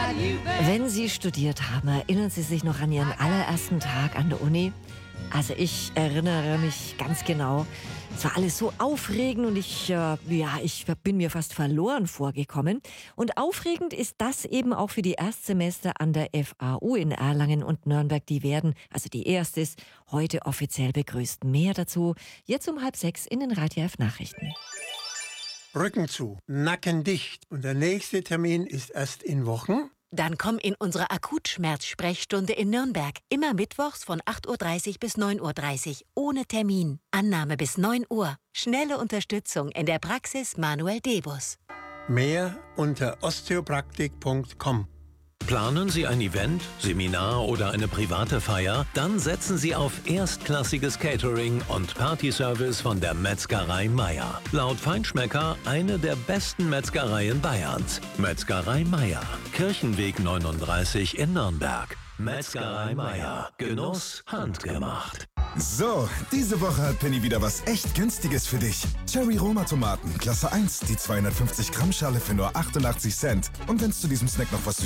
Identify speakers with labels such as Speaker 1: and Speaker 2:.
Speaker 1: Wenn Sie studiert haben, erinnern Sie sich noch an Ihren allerersten Tag an der Uni? Also ich erinnere mich ganz genau. Es war alles so aufregend und ich bin mir fast verloren vorgekommen. Und aufregend ist das eben auch für die Erstsemester an der FAU in Erlangen und Nürnberg. Die werden, also die erstes, heute offiziell begrüßt. Mehr dazu jetzt um 5:30 in den Radio F Nachrichten.
Speaker 2: Rücken zu, Nacken dicht. Und der nächste Termin ist erst in Wochen.
Speaker 3: Dann komm in unsere Akutschmerzsprechstunde in Nürnberg. Immer mittwochs von 8:30 Uhr bis 9:30 Uhr. Ohne Termin. Annahme bis 9 Uhr. Schnelle Unterstützung in der Praxis Manuel Debus.
Speaker 2: Mehr unter osteopraktik.com.
Speaker 4: Planen Sie ein Event, Seminar oder eine private Feier? Dann setzen Sie auf erstklassiges Catering und Partyservice von der Metzgerei Meier. Laut Feinschmecker eine der besten Metzgereien Bayerns. Metzgerei Meier, Kirchenweg 39 in Nürnberg. Metzgerei Meier, Genuss handgemacht.
Speaker 5: So, diese Woche hat Penny wieder was echt Günstiges für dich. Cherry Roma Tomaten, Klasse 1, die 250 Gramm Schale für nur 88 Cent. Und wenn es zu diesem Snack noch was